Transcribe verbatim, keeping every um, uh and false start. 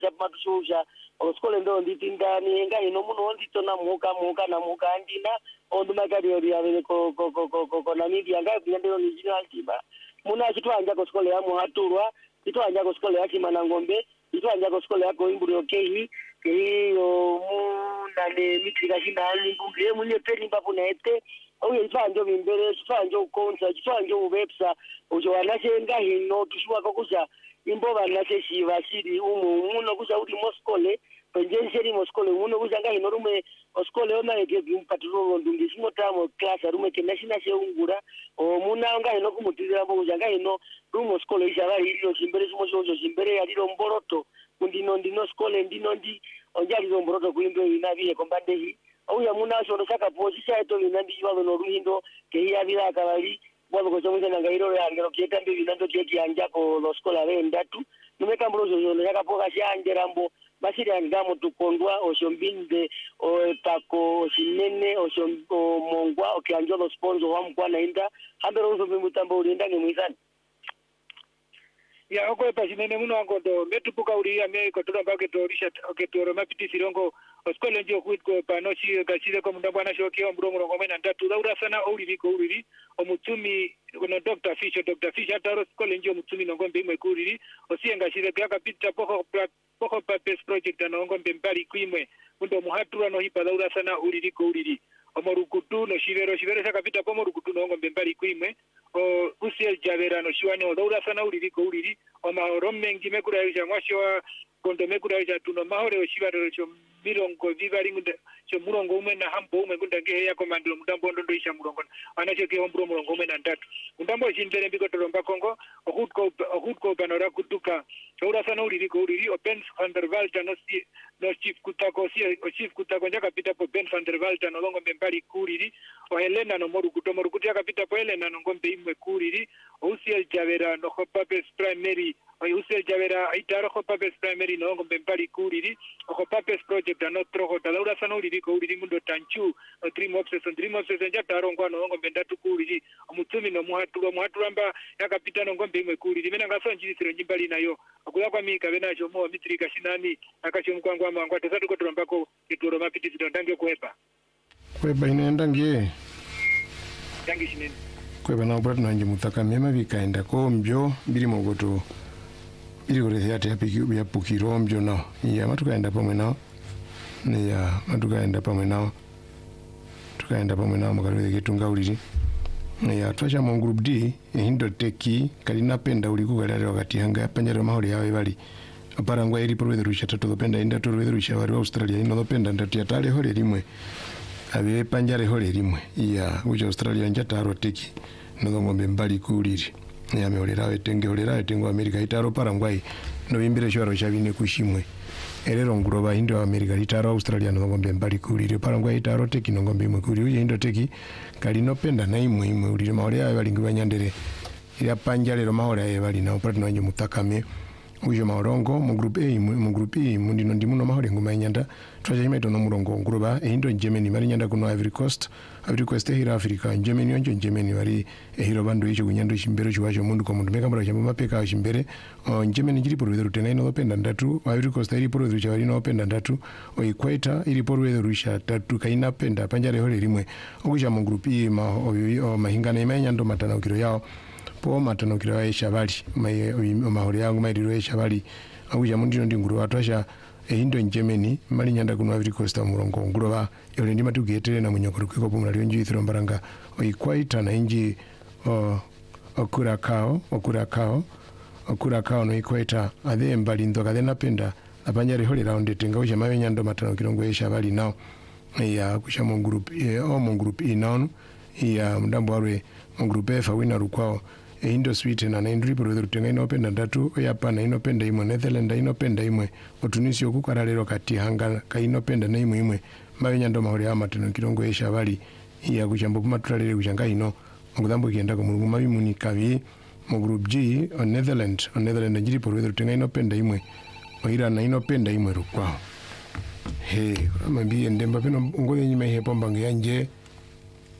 matushuja oskole ndo nditindani nga ino muno nditona muka muka na muka andina ondu magari ori ave ko ko ko ko ko na media nga byandero ni jina tiba muna kitwanja ko skole ya muhaturwa kitwanja ko skole ya kimanangombe kitwanja ko skole ya ko imburi okehi keyo munda ne mitrika shinali mbunge munye peri mbapo nete oye kitwanja bimbere kitwanja ukonza kitwanja ubepsa ujo wanashenga hino tushwa kokuja imboga nase shiva shiri umu muno kuja uri moskole penjenseri moskole muno kuja nga hino rume oskole ona ege mpaturo ndungi simotamo class rume kenashina sheungura o muna nga hino kumutira mbo kuja nga hino rumo skole isaba hilo chimbere sumo jojo chimbere yaliro mboroto ndino ndino skole ndino ndi onjali mboroto kuimbe inabiye kombande hi au ya muna so saka posisha eto inandi yiwa no ruhindo ke yabira akabali bwabo ko chomuza nangairo yangero kietambe binando cheki anjako lo skola le ndatu numeka mbrozo yone yakapoka shangerambo basiri angamo tukondwa oshombinde o pako sinene oshombo mongwa okianjolo sponsor wa mkwana inda hambero uzo bimutambo ulinda ngemwizani ya oko pasinene muno angodo metupuka uri ame ko tura bage to risha oketoro mapiti sirongo oskole ndio kwitko panoshi gachile ko munda bwana shoki ombro murongo mena ndatu daura sana uri biko uri omutumi kono Doctor Fisher Doctor Fisher taro skole ndio mutumi nongombe imwe kuriri osienga shile kaka pita poko poko papers project na ngombe mbali kuimwe ndo muhatura no hipa daura sana uri biko uri omorukutu no shivero shivero saka pita pomo rukutu no ngombe mbali kuimwe o usiel javera no shiwani o daura sana uri biko uri o mahoromengi mekura ya mwasho wa kondo mekura ya tuno mahore o shivaro cho mirongo vivari ngunda cho murongo umwe na hambo umwe ngunda ngehe ya komandiro mudambo ndo isha murongo anacho ke hombro murongo umwe na ndatu mudambo chimbere mbiko tolomba kongo okutko okutko banora kutuka daura sana uri biko uri o Ben van der Walter no si no chief kutako si o chief kutako njaka pita po Ben van der Walter no longo mbali kuriri o Helena no moru kuto moru kutia kapita po Helena no ngombe imwe kuriri o usiel javera no hopapes primary o usiel javera itaro hopapes primary no ngombe mbali kuriri o hopapes project no troho talaura sana uriri ko uriri mundo tanchu o dream obsession dream obsession njataro ngwa no ngombe ndatu kuriri o mutumi no muhaturo muhaturamba yakapita no ngombe imwe kuriri mena ngasonjisiro njimbali nayo akula kwa mika bena jo mo mitrika shinani akacho mkwangwa mangwa tezatu ko trombako itoro mapiti zitondange kuepa kweba inaenda ngie dangi shinene kweba na uprat nanje mutaka mema bikaenda ko mbyo biri mogoto biri gore yate yapiki yapukiro mbyo na ya matukaenda pamwe nao ne ya matukaenda pamwe nao tukaenda pamwe nao makarwe getunga uliri ne ya twacha mu group D hindo teki kalina penda uli kugalale wakati hanga panjaro mahori yawe bali aparangwa iri porwe rusha tatu dopenda inda torwe rusha wari Australia ino dopenda ndati yatale hore rimwe abe panjare hole rimwe ya uja Australia njataro teki no ngombe mbali kuliri ya meolerawe tenge olerawe tengo America itaro parangwai no bimbire shwaro shabine kushimwe erero nguroba indo America itaro Australia no ngombe mbali kuliri parangwai itaro teki no ngombe imwe kuliri uja indo teki kali no penda na imwe imwe uliri maole awe bali ngibanyandere ya panjare ro maole awe bali na upati nanje mutakame ujo maorongo mu group A mu group E mundi no ndimuno mahore nguma nyanda twaje imeto no murongo nguruba indo Germany mari nyanda kuno Ivory Coast Ivory Coast hira Africa Germany onjo Germany mari hiro bandu icho kunyando chimbere chiwacho mundu ko mundu mekambara cha mapeka chimbere Germany jiri porwe rutena ino openda ndatu Ivory Coast iri porwe rucha bali no openda ndatu o Equator iri porwe rusha tatu kaina penda panjare hole rimwe okuja mu group E ma o mahingana imanyando matana ukiro yao po matano kira esha bali mai mahori yangu mai riro esha bali akuja mundino ndinguru watwasha indo Germany mali nyanda kuno Ivory Coast murongo nguroba yole ndima tugetere na munyokoro kwiko pomula ryo njithiro mbaranga oikwaita na inji o okura kao okura kao okura kao no ikwaita athe mbali ndoka thena penda apanyare holi round tenga uja mawe nyando matano kirongo esha bali nao ya kusha mu group o mu group inano ya mdambo arwe mu group F wina rukwao e indo sweet na naindri por rutenga inopenda ndatu oyapana inopenda imwe Netherlands inopenda imwe otunisi okukaralero kati hanga ka inopenda na imwe imwe mabenya ndo mahori amatano kirongo esha bali iya kuchambo kumaturalere kuchanga ino ngudambo kienda ko mulungu mabi munikabi mu group G on Netherlands on Netherlands njiri por rutenga inopenda imwe oira na inopenda imwe rukwao he mambi ndemba pino ngode nyime hepo mbange yanje